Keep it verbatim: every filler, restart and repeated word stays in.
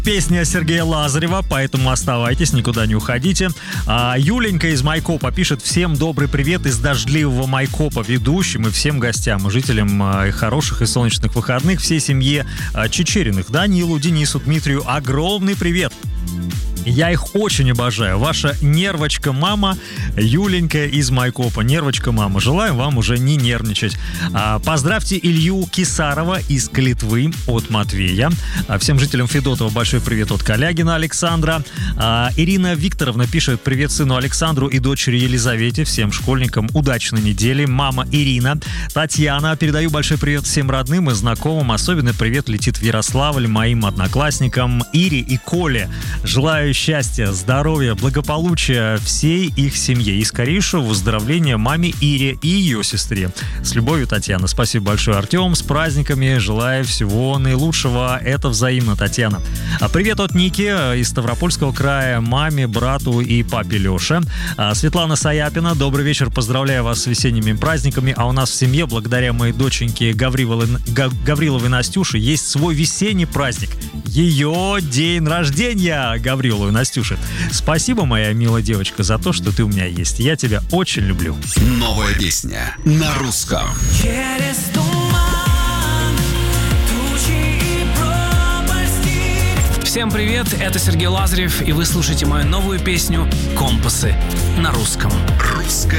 Песня Сергея Лазарева, поэтому оставайтесь, никуда не уходите. А Юленька из Майкопа пишет: всем добрый привет из дождливого Майкопа ведущим и всем гостям, и жителям а, хороших и солнечных выходных, всей семье а, Чечериных. Данилу, Денису, Дмитрию огромный привет. Я их очень обожаю. Ваша нервочка-мама Юленька из Майкопа. Нервочка-мама. Желаем вам уже не нервничать. А, поздравьте Илью Кисарова из Калитвы от Матвея. А, всем жителям Федотова большой привет от Калягина Александра. А, Ирина Викторовна пишет: привет сыну Александру и дочери Елизавете. Всем школьникам удачной недели. Мама Ирина. Татьяна: передаю большой привет всем родным и знакомым. Особенно привет летит в Ярославль моим одноклассникам Ире и Коле. Желаю счастья, здоровья, благополучия всей их семье и скорейшего выздоровления маме Ире и ее сестре. С любовью, Татьяна. Спасибо большое, Артем. С праздниками. Желаю всего наилучшего. Это взаимно, Татьяна. А привет от Ники из Ставропольского края маме, брату и папе Леше. А Светлана Саяпина: добрый вечер. Поздравляю вас с весенними праздниками. А у нас в семье, благодаря моей доченьке Гавриловой, Гавриловой Настюше, есть свой весенний праздник. Ее день рождения, Гаврилова Настюши. Спасибо, моя милая девочка, за то, что ты у меня есть. Я тебя очень люблю. Новая песня на русском. Через туман, тучи и пропасти. Всем привет, это Сергей Лазарев, и вы слушаете мою новую песню «Компасы» на русском. Русская